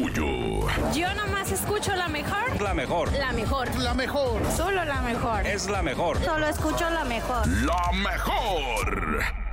orgullo. Yo nomás escucho la mejor. La mejor. La mejor. La mejor. Solo la mejor. Es la mejor. Solo escucho la mejor. La mejor.